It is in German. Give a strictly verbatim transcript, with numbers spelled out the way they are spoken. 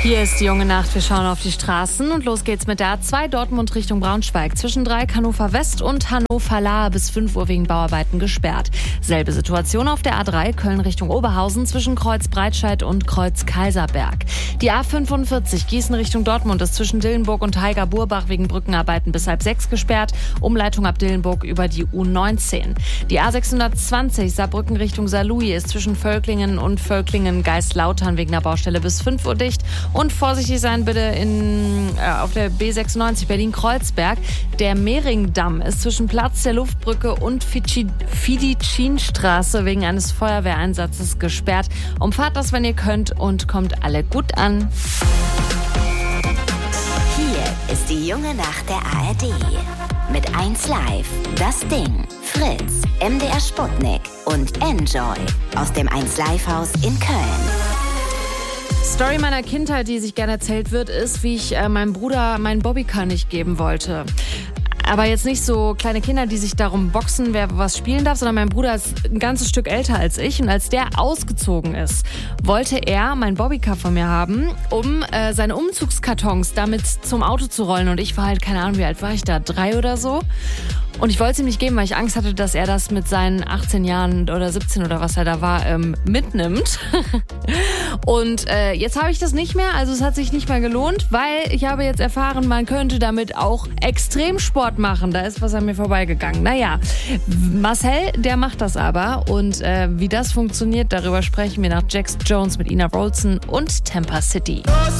Hier ist die junge Nacht. Wir schauen auf die Straßen und los geht's mit der A zwei Dortmund Richtung Braunschweig. Zwischen Dreieck Hannover West und Hannover Lahr bis fünf Uhr wegen Bauarbeiten gesperrt. Selbe Situation auf der A drei Köln Richtung Oberhausen zwischen Kreuz Breitscheid und Kreuz Kaiserberg. Die A fünfundvierzig Gießen Richtung Dortmund ist zwischen Dillenburg und Haiger-Burbach wegen Brückenarbeiten bis halb sechs gesperrt. Umleitung ab Dillenburg über die U neunzehn. Die A sechshundertzwanzig Saarbrücken Richtung Saarlouis ist zwischen Völklingen und Völklingen-Geistlautern wegen der Baustelle bis fünf Uhr dicht. Und vorsichtig sein bitte in, äh, auf der B sechsundneunzig Berlin-Kreuzberg. Der Mehringdamm ist zwischen Platz der Luftbrücke und Fidicinstraße wegen eines Feuerwehreinsatzes gesperrt. Umfahrt das, wenn ihr könnt, und kommt alle gut an. Hier ist die junge Nacht der A R D. Mit eins Live, Das Ding, Fritz, M D R Sputnik und Enjoy aus dem eins Live Haus in Köln. Story meiner Kindheit, die sich gerne erzählt wird, ist, wie ich äh, meinem Bruder meinen Bobbycar nicht geben wollte. Aber jetzt nicht so kleine Kinder, die sich darum boxen, wer was spielen darf, sondern mein Bruder ist ein ganzes Stück älter als ich. Und als der ausgezogen ist, wollte er meinen Bobbycar von mir haben, um äh, seine Umzugskartons damit zum Auto zu rollen. Und ich war halt, keine Ahnung, wie alt war ich da? Drei oder so? Und ich wollte es ihm nicht geben, weil ich Angst hatte, dass er das mit seinen achtzehn Jahren oder siebzehn oder was er da war, ähm, mitnimmt. Und äh, jetzt habe ich das nicht mehr, also es hat sich nicht mehr gelohnt, weil ich habe jetzt erfahren, man könnte damit auch Extremsport machen. Da ist was an mir vorbeigegangen. Naja, Marcel, der macht das aber. Und äh, wie das funktioniert, darüber sprechen wir nach Jax Jones mit Ina Rolson und Tampa City.